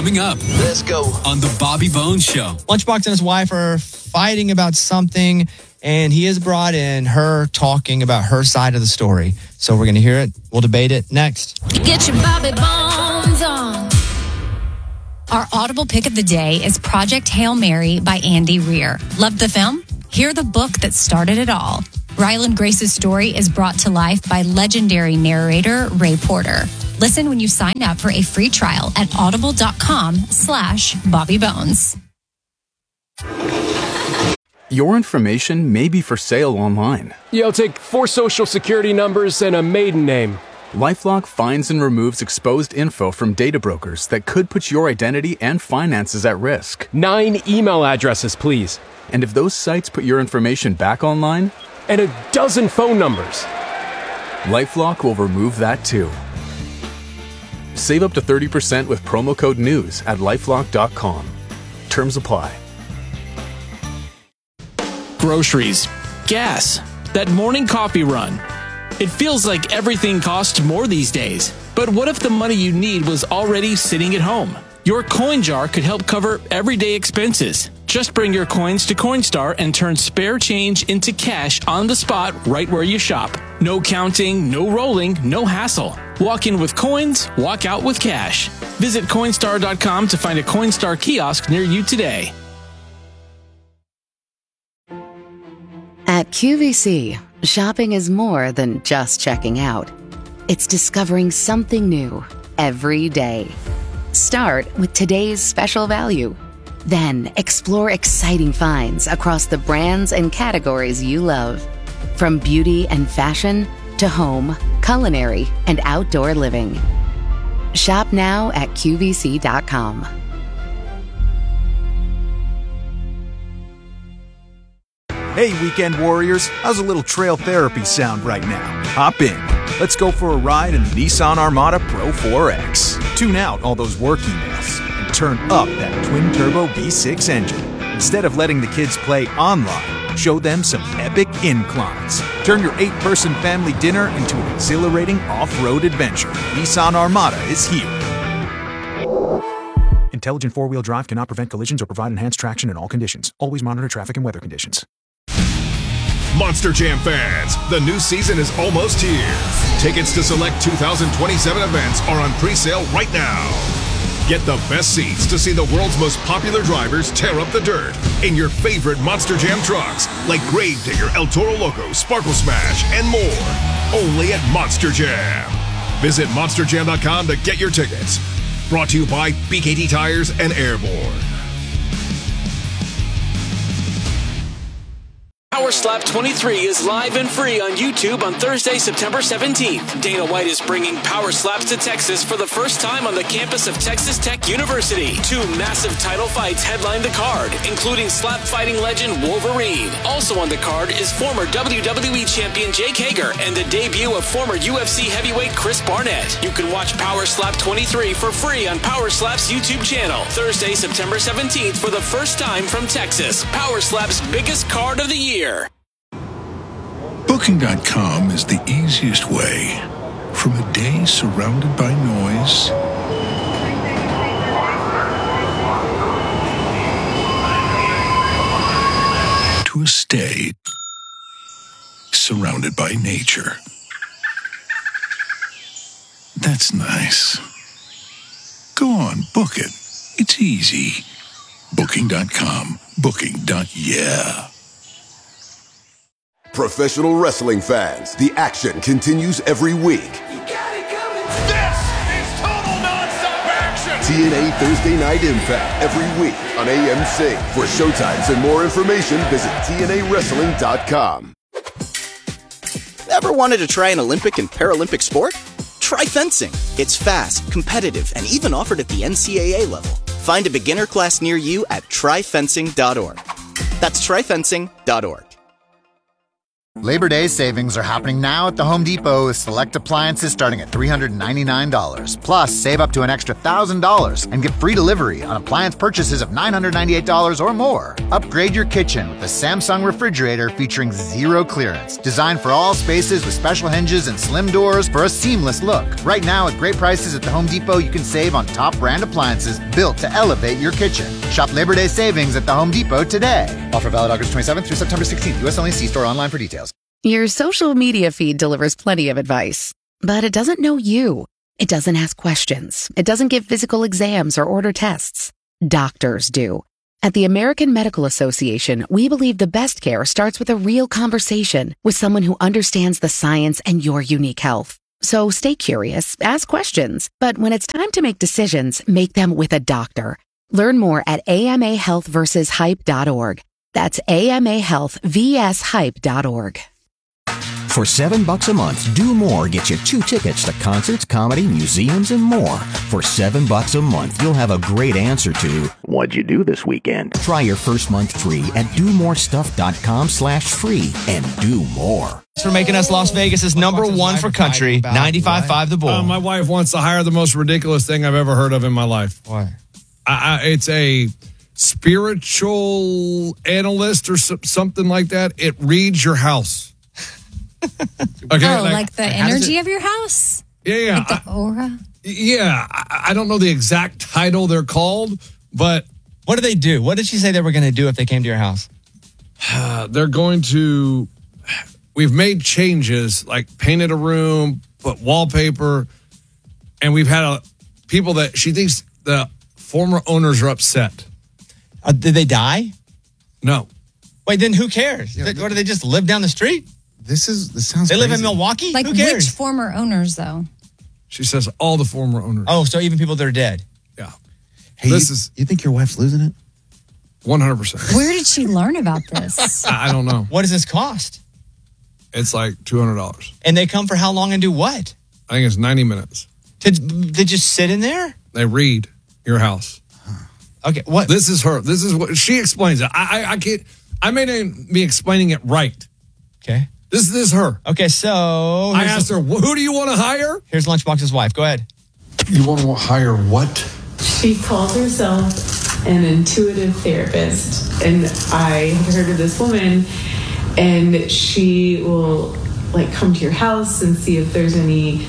Coming up. Let's go. On the Bobby Bones Show. Lunchbox and his wife are fighting about something, and he has brought in her talking about her side of the story. So we're going to hear it. We'll debate it next. Get your Bobby Bones on. Our Audible pick of the day is Project Hail Mary by Andy Weir. Love the film? Hear the book that started it all. Ryland Grace's story is brought to life by legendary narrator Ray Porter. Listen when you sign up for a free trial at audible.com/BobbyBones. Your information may be for sale online. Yeah, I'll take 4 social security numbers and a maiden name. LifeLock finds and removes exposed info from data brokers that could put your identity and finances at risk. 9 email addresses, please. And if those sites put your information back online? And a dozen phone numbers. LifeLock will remove that too. Save up to 30% with promo code NEWS at LifeLock.com. Terms apply. Groceries, gas, that morning coffee run. It feels like everything costs more these days. But what if the money you need was already sitting at home? Your coin jar could help cover everyday expenses. Just bring your coins to Coinstar and turn spare change into cash on the spot right where you shop. No counting, no rolling, no hassle. Walk in with coins, walk out with cash. Visit Coinstar.com to find a Coinstar kiosk near you today. At QVC, shopping is more than just checking out. It's discovering something new every day. Start with today's special value. Then explore exciting finds across the brands and categories you love. From beauty and fashion to home, culinary, and outdoor living. Shop now at QVC.com. Hey, weekend warriors, how's a little trail therapy sound right now? Hop in. Let's go for a ride in the Nissan Armada Pro 4X. Tune out all those work emails and turn up that twin-turbo V6 engine. Instead of letting the kids play online, show them some epic inclines. Turn your 8-person family dinner into an exhilarating off-road adventure. Nissan Armada is here. Intelligent four-wheel drive cannot prevent collisions or provide enhanced traction in all conditions. Always monitor traffic and weather conditions. Monster Jam fans, the new season is almost here. Tickets to select 2027 events are on pre-sale right now. Get the best seats to see the world's most popular drivers tear up the dirt in your favorite Monster Jam trucks like Gravedigger, El Toro Loco, Sparkle Smash, and more. Only at Monster Jam. Visit monsterjam.com to get your tickets. Brought to you by BKT Tires and Airborne. Power Slap 23 is live and free on YouTube on Thursday, September 17th. Dana White is bringing Power Slaps to Texas for the first time on the campus of Texas Tech University. 2 massive title fights headline the card, including slap fighting legend Wolverine. Also on the card is former WWE champion Jake Hager and the debut of former UFC heavyweight Chris Barnett. You can watch Power Slap 23 for free on Power Slap's YouTube channel. Thursday, September 17th for the first time from Texas. Power Slap's biggest card of the year. Booking.com is the easiest way. From a day surrounded by noise to a stay surrounded by nature. That's nice. Go on, book it. It's easy. Booking.com. Booking.yeah. Professional wrestling fans, the action continues every week. This is total non-stop action! TNA Thursday Night Impact every week on AMC. For showtimes and more information, visit TNAWrestling.com. Ever wanted to try an Olympic and Paralympic sport? Try fencing. It's fast, competitive, and even offered at the NCAA level. Find a beginner class near you at tryfencing.org. That's tryfencing.org. Labor Day savings are happening now at the Home Depot with select appliances starting at $399. Plus, save up to an extra $1,000 and get free delivery on appliance purchases of $998 or more. Upgrade your kitchen with the Samsung refrigerator featuring zero clearance. Designed for all spaces with special hinges and slim doors for a seamless look. Right now, at great prices at the Home Depot, you can save on top brand appliances built to elevate your kitchen. Shop Labor Day savings at the Home Depot today. Offer valid August 27th through September 16th. U.S. only. See store online for details. Your social media feed delivers plenty of advice, but it doesn't know you. It doesn't ask questions. It doesn't give physical exams or order tests. Doctors do. At the American Medical Association, we believe the best care starts with a real conversation with someone who understands the science and your unique health. So stay curious, ask questions, but when it's time to make decisions, make them with a doctor. Learn more at amahealthversushype.org. That's amahealthvshype.org. For $7 a month, Do More gets you 2 tickets to concerts, comedy, museums, and more. For $7 a month, you'll have a great answer to, what'd you do this weekend? Try your first month free at domorestuff.com/free and do more. Thanks for making us Las Vegas' number one for country, 95.5 The Bull. My wife wants to hire the most ridiculous thing I've ever heard of in my life. What? It's a spiritual analyst or something like that. It reads your house. Okay, like the energy of your house? Yeah. Like the aura? Yeah. I don't know the exact title they're called, but... What do they do? What did she say they were going to do if they came to your house? They're going to... We've made changes, like painted a room, put wallpaper, and we've had people that she thinks the former owners are upset. Did they die? No. Wait, then who cares? What, do they just live down the street? This sounds They crazy. live in Milwaukee? Like Who cares? which former owners, though? She says all the former owners. Oh, so even people that are dead. Yeah. Hey, you think your wife's losing it? 100%. Where did she learn about this? I don't know. What does this cost? It's like $200. And they come for how long and do what? I think it's 90 minutes. They just sit in there? They read your house. Okay, what? This is her. This is what she explains it. I can't. I may not be explaining it right. Okay. This is her. Okay, so I asked her, who do you want to hire? Here's Lunchbox's wife. Go ahead. You want to hire what? She calls herself an intuitive therapist, and I have heard of this woman, and she will like come to your house and see if there's any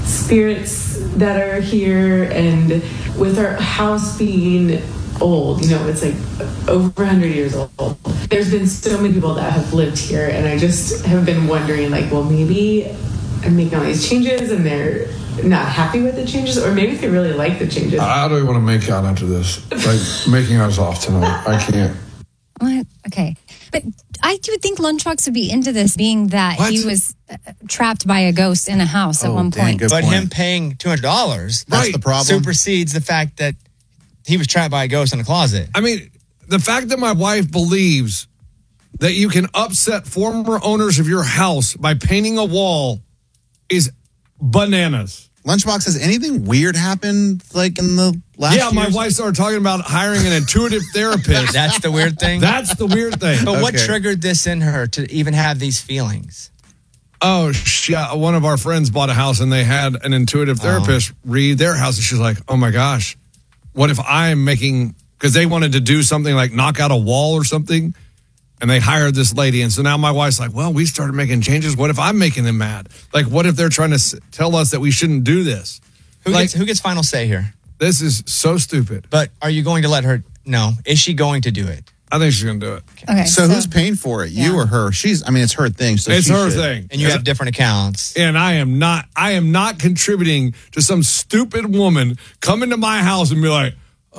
spirits that are here. And with our house being old, it's like over 100 years old. There's been so many people that have lived here, and I just have been wondering, like, well, maybe I'm making all these changes and they're not happy with the changes, or maybe they really like the changes. How do you want to make out after this? Like, making us off tonight. I can't. What? Okay. But I would think Lunchbox would be into this, being that he was trapped by a ghost in a house at one point. But him paying $200, that's the problem. Supersedes the fact that he was trapped by a ghost in a closet. I mean, the fact that my wife believes that you can upset former owners of your house by painting a wall is bananas. Lunchbox, has anything weird happened like in the last Yeah, my years? wife started talking about hiring an intuitive therapist. That's the weird thing? That's the weird thing. But what triggered this in her to even have these feelings? Oh, one of our friends bought a house and they had an intuitive therapist read their house. And she's like, oh my gosh, what if I'm making, because they wanted to do something like knock out a wall or something. And they hired this lady. And so now my wife's like, well, we started making changes. What if I'm making them mad? Like, what if they're trying to tell us that we shouldn't do this? Who gets final say here? This is so stupid. But are you going to let her know? Is she going to do it? I think she's going to do it. Okay. So who's paying for it? You or her? It's her thing. So it's she her should. thing. And you have different accounts. And I am not contributing to some stupid woman coming to my house and be like,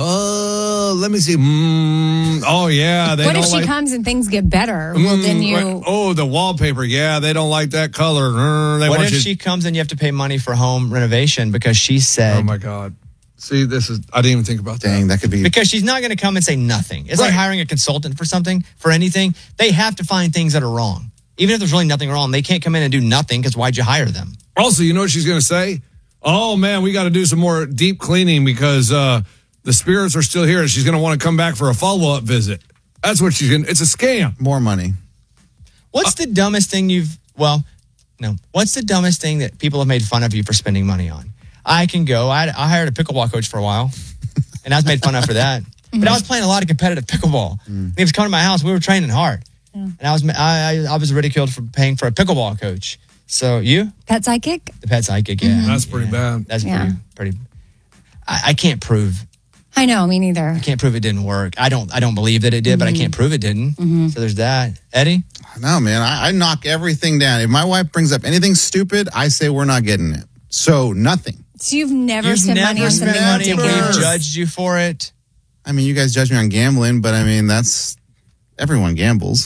let me see. Oh, yeah. What if she comes and things get better? Well, then you... Right. Oh, the wallpaper. Yeah, they don't like that color. What if she comes and you have to pay money for home renovation because she said... Oh, my God. See, I didn't even think about that. Dang, that could be... Because she's not going to come and say nothing. It's like hiring a consultant for something, for anything. They have to find things that are wrong. Even if there's really nothing wrong, they can't come in and do nothing because why'd you hire them? Also, you know what she's going to say? Oh, man, we got to do some more deep cleaning because... the spirits are still here, and she's going to want to come back for a follow-up visit. That's what she's going to... It's a scam. More money. What's the dumbest thing what's the dumbest thing that people have made fun of you for spending money on? I can go. I hired a pickleball coach for a while, and I was made fun of for that. But I was playing a lot of competitive pickleball. He was coming to my house. We were training hard. And I was ridiculed for paying for a pickleball coach. So you? Pet Psychic? The Pet Psychic, yeah. That's pretty bad. That's pretty. I can't prove. I know, me neither. I can't prove it didn't work. I don't believe that it did, but I can't prove it didn't. So there's that. Eddie? No, man, I knock everything down. If my wife brings up anything stupid, I say we're not getting it. So nothing. So you've never spent money on something and ridiculous. we've judged you for it. I mean, you guys judge me on gambling, but I mean, everyone gambles.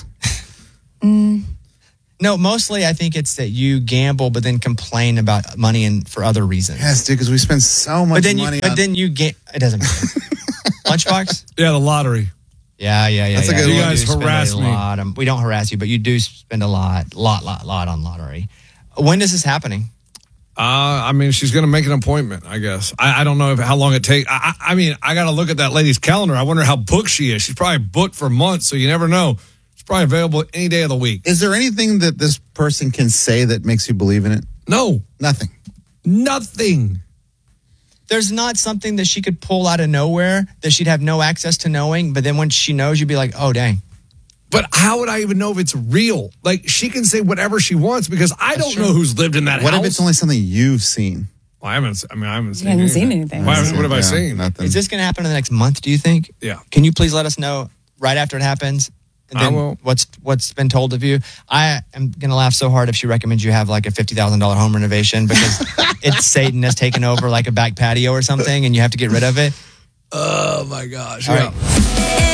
No, mostly I think it's that you gamble, but then complain about money and for other reasons. Yes, dude, because we spend so much money. It doesn't matter. Lunchbox? Yeah, the lottery. Yeah. That's a good You one. guys harass me. We don't harass you, but you do spend a lot on lottery. When is this happening? I mean, she's going to make an appointment, I guess. I don't know how long it takes. I mean, I got to look at that lady's calendar. I wonder how booked she is. She's probably booked for months, so you never know. She's probably available any day of the week. Is there anything that this person can say that makes you believe in it? No. Nothing. There's not something that she could pull out of nowhere that she'd have no access to knowing, but then when she knows, you'd be like, oh, dang. But how would I even know if it's real? Like, she can say whatever she wants because I don't know who's lived in that house. What if it's only something you've seen? Well, I haven't seen anything. What have I seen? Nothing. Is this going to happen in the next month, do you think? Yeah. Can you please let us know right after it happens? And then I will. What's been told of you? I am going to laugh so hard if she recommends you have like a $50,000 home renovation because it's Satan has taken over like a back patio or something and you have to get rid of it. Oh, my gosh. All right.